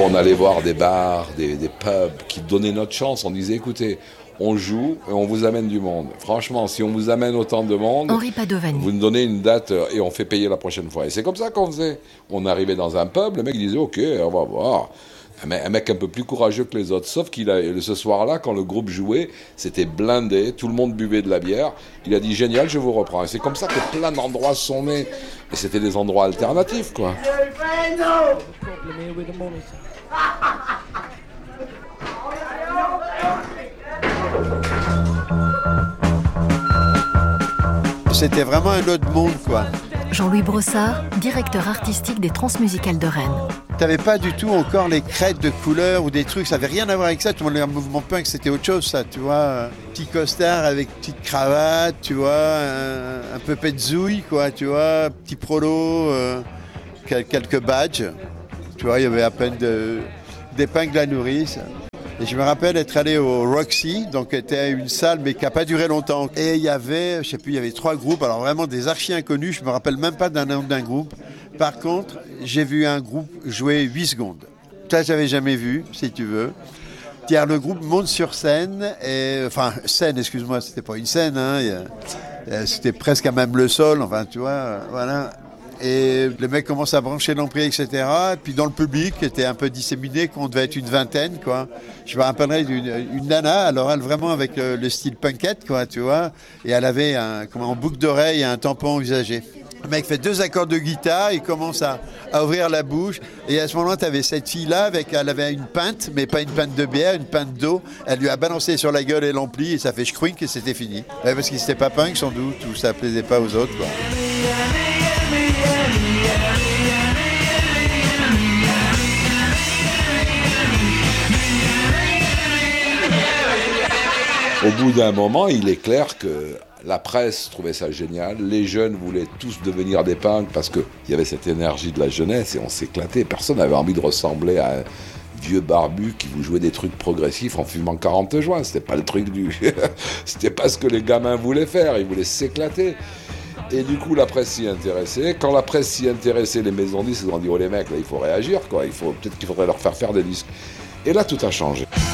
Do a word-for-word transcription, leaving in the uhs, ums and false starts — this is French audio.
on allait voir des bars, des, des pubs qui donnaient notre chance. On disait, écoutez, on joue et on vous amène du monde. Franchement, si on vous amène autant de monde, Henri Padovani. Vous nous donnez une date et on fait payer la prochaine fois. Et c'est comme ça qu'on faisait. On arrivait dans un pub, le mec disait, ok, on va voir. Un mec un peu plus courageux que les autres. Sauf qu'il a, ce soir-là, quand le groupe jouait, c'était blindé, tout le monde buvait de la bière. Il a dit, génial, je vous reprends. Et c'est comme ça que plein d'endroits sont nés. Et c'était des endroits alternatifs, quoi. C'était vraiment un autre monde, quoi. Jean-Louis Brossard, directeur artistique des Transmusicales de Rennes. T'avais pas du tout encore les crêtes de couleurs ou des trucs, ça avait rien à voir avec ça. Tout le monde, le mouvement punk, c'était autre chose, ça, tu vois. Petit costard avec petite cravate, tu vois, un, un peu petzouille, quoi, tu vois, petit prolo, euh, quelques badges. Tu vois, il y avait à peine de, des pingles à nourrice. Et je me rappelle être allé au Roxy, donc c'était une salle mais qui n'a pas duré longtemps. Et il y avait, je sais plus, il y avait trois groupes, alors vraiment des archi inconnus, je me rappelle même pas d'un nom d'un groupe. Par contre, j'ai vu un groupe jouer huit secondes. Ça, j'avais jamais vu, si tu veux. Car le groupe monte sur scène, et, enfin, scène, excuse-moi, c'était pas une scène, hein, c'était presque à même le sol, enfin, tu vois, voilà. Et le mec commence à brancher l'ampli, et cetera. Et puis dans le public, qui était un peu disséminé, qu'on devait être une vingtaine, quoi. Je me rappellerai d'une une nana, alors elle vraiment avec le, le style punkette, quoi, tu vois. Et elle avait un, comme en boucle d'oreille et un tampon usagé. Le mec fait deux accords de guitare, il commence à, à ouvrir la bouche. Et à ce moment-là, tu avais cette fille-là, avec, elle avait une pinte, mais pas une pinte de bière, une pinte d'eau. Elle lui a balancé sur la gueule et l'ampli, et ça fait schkrink et c'était fini. Ouais, parce qu'il n'était pas punk, sans doute, ou ça plaisait pas aux autres, quoi. Au bout d'un moment, il est clair que la presse trouvait ça génial, les jeunes voulaient tous devenir des punks parce qu'il y avait cette énergie de la jeunesse et on s'éclatait. Personne n'avait envie de ressembler à un vieux barbu qui vous jouait des trucs progressifs en fumant quarante joints. C'était pas le truc du... C'était pas ce que les gamins voulaient faire, ils voulaient s'éclater. Et du coup, la presse s'y intéressait. Quand la presse s'y intéressait, les maisons de disques, ils ont dit, oh les mecs, là, il faut réagir, quoi. Il faut, peut-être qu'il faudrait leur faire faire des disques. Et là, tout a changé.